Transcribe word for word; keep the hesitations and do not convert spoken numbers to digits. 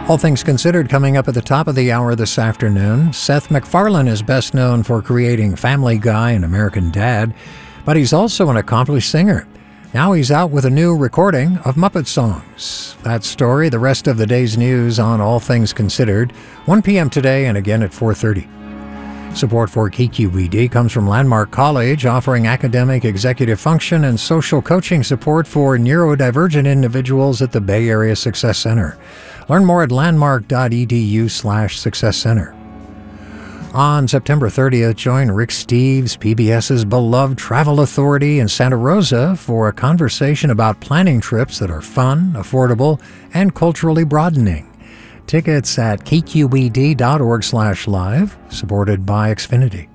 All Things Considered coming up at the top of the hour this afternoon. Seth MacFarlane is best known for creating Family Guy and American Dad, but he's also an accomplished singer. Now he's out with a new recording of Muppet songs. That story, the rest of the day's news on All Things Considered, one p.m. today and again at four thirty. Support for K Q B D comes from Landmark College, offering academic, executive function, and social coaching support for neurodivergent individuals at the Bay Area Success Center. Learn more at landmark.edu slash success center. On September thirtieth, join Rick Steves, PBS's beloved travel authority in Santa Rosa, for a conversation about planning trips that are fun, affordable, and culturally broadening. Tickets at kqbd.org slash live, supported by Xfinity.